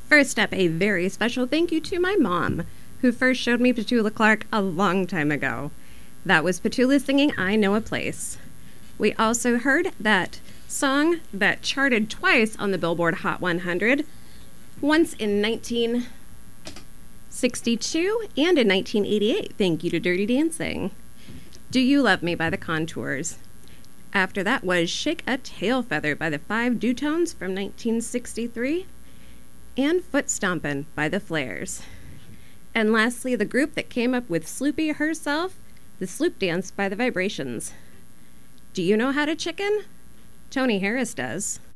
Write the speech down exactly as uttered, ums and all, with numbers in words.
First up, a very special thank you to my mom, who first showed me Petula Clark a long time ago. That was Petula singing I Know a Place. We also heard that song that charted twice on the Billboard Hot one hundred, once in nineteen sixty-two and in nineteen eighty-eight. Thank you to Dirty Dancing. Do You Love Me by the Contours. After that was Shake a Tail Feather by the Five Dutones from nineteen sixty-three, and Foot Stompin' by the Flares. And lastly, the group that came up with Sloopy herself, the Sloop Dance by the Vibrations. Do you know how to chicken? Tony Harris does.